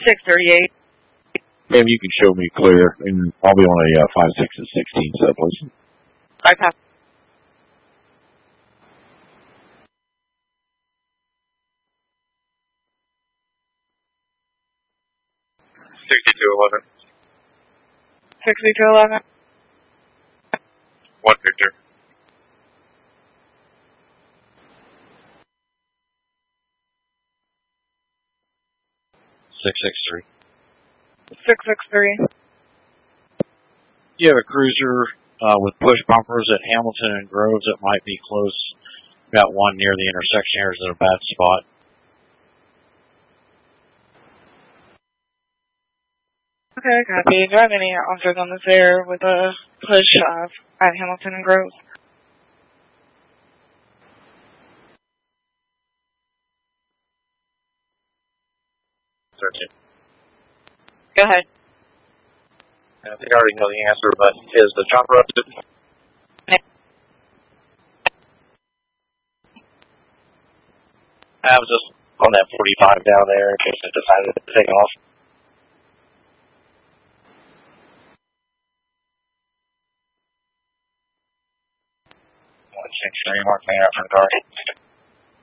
638. Maybe you can show me clear, and I'll be on a 5, 6, and 16 set, please. I pass. 6211. 6211. 1 Victor. 663. 663. You have a cruiser with push bumpers at Hamilton and Groves that might be close. Got one near the intersection here is in a bad spot. Okay, copy. Do you have any officers on this air with a push at Hamilton and Groves? Go ahead. I think I already know the answer, but is the chopper up to? I was just on that 45 down there in case it decided to take off. Check mark me out for the car.